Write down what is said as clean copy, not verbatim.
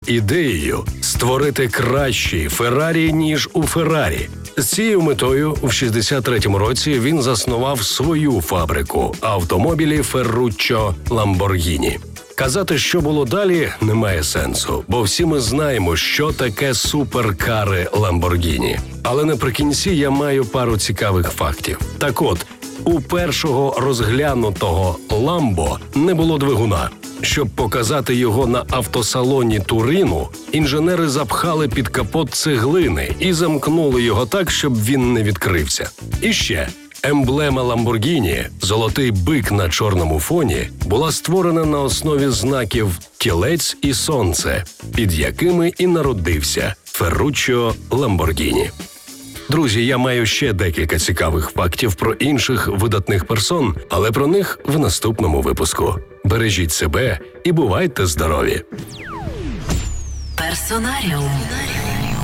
ідеєю створити кращий Феррарі, ніж у Феррарі. З цією метою в 63-му році він заснував свою фабрику автомобілів Ferruccio Lamborghini. Казати, що було далі, немає сенсу, бо всі ми знаємо, що таке суперкари Lamborghini. Але наприкінці я маю пару цікавих фактів. Так от, у першого розглянутого Lambo не було двигуна. Щоб показати його на автосалоні Турину, інженери запхали під капот цеглини і замкнули його так, щоб він не відкрився. І ще, емблема Lamborghini, золотий бик на чорному фоні, була створена на основі знаків тілець і сонце, під якими і народився Ferruccio Lamborghini. Друзі, я маю ще декілька цікавих фактів про інших видатних персон, але про них в наступному випуску. Бережіть себе і бувайте здорові! Персонаріум.